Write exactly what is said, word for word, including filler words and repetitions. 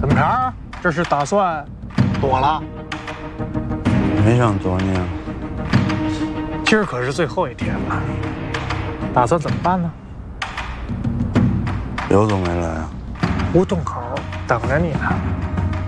怎么着？这是打算躲了？ 没想躲你啊。 今儿可是最后一天了，打算怎么办呢？ 刘总没来啊？ 胡同口等着你呢。